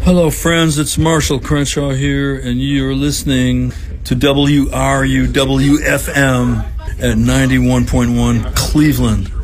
Hello, friends. It's Marshall Crenshaw here, and you're listening to WRUWFM at 91.1 Cleveland.